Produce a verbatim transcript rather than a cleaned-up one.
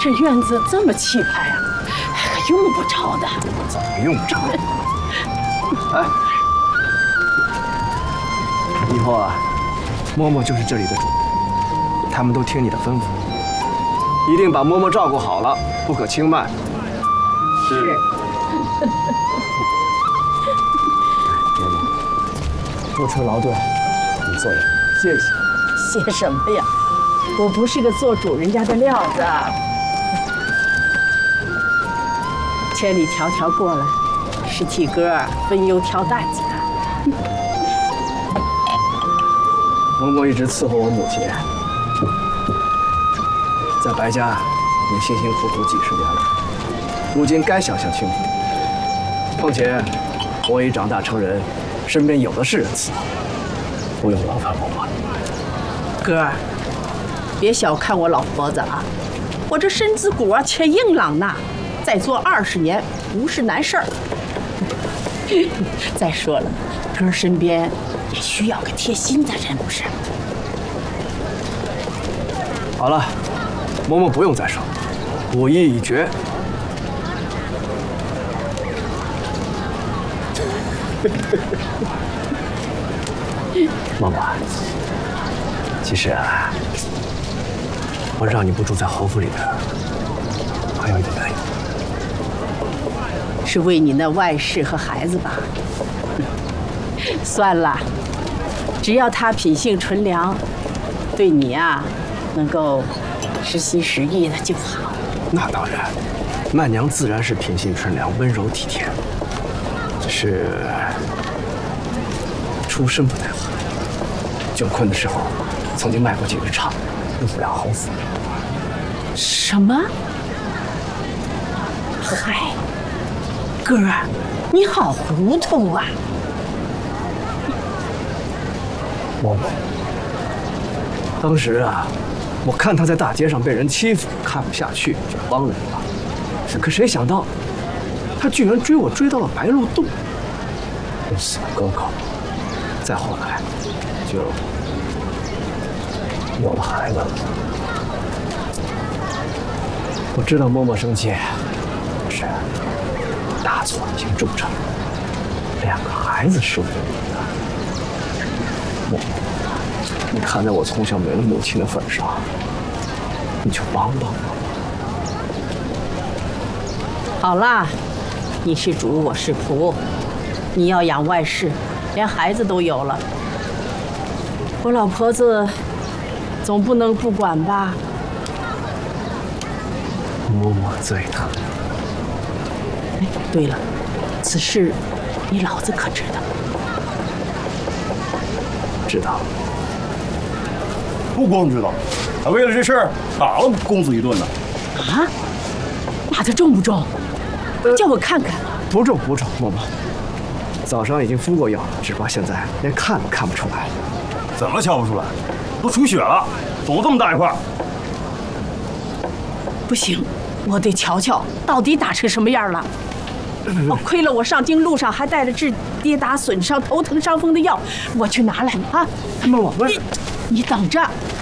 这院子这么气派啊，还用不着的。 怎么用不着？哎，以后啊，嬷嬷就是这里的主，他们都听你的吩咐，一定把嬷嬷照顾好了，不可轻慢。 是。 嬷嬷，多车劳顿，你坐下，歇一歇。 歇什么呀？我不是个做主人家的料子。千里迢迢过来，是替哥儿分忧挑担子的。 嬷嬷一直伺候我母亲，在白家也辛辛苦苦几十年了，如今该享享清福。况且我已长大成人，身边有的是人伺候，不用劳烦嬷嬷了。 哥儿，别小看我老婆子啊，我这身子骨啊且硬朗呢，再做二十年不是难事儿。再说了，哥儿身边也需要个贴心的人，不是？ 好了，嬷嬷不用再说，我意已决。嬷嬷，其实啊，我让你不住在侯府里边，还有一个原因， 是为你那外室和孩子吧？算了，只要他品性纯良，对你啊，能够实心实意的就好。 那当然，曼娘自然是品性纯良、温柔体贴，只是出身不太好。窘困的时候，曾经卖过几个厂，入不了侯府。 什么？嗨，哥儿，你好糊涂啊！ 嬷嬷，当时啊，我看他在大街上被人欺负，看不下去，就帮了他。可谁想到，他居然追我追到了白鹿洞，又死了哥哥，再后来就有了孩子。我知道嬷嬷生气，可是大错已经铸成，两个孩子是我的。嬷嬷，你看在我从小没了母亲的份上，你就帮帮我。 好啦，你是主，我是仆，你要养外室，连孩子都有了，我老婆子总不能不管吧？ 嬷嬷最疼。 哎，对了，此事你老子可知道？ 知道。 不光知道，还为了这事儿打了公子一顿呢。 啊？打得重不重？叫我看看。 不重不重，嬷嬷。早上已经敷过药了，只不过现在连看都看不出来。 怎么瞧不出来？都出血了，肿了这么大一块。 不行，我得瞧瞧到底打成什么样了。哦，亏了我上京路上还带了治跌打损伤、头疼伤风的药，我去拿来啊！ 嬷嬷， 你你等着。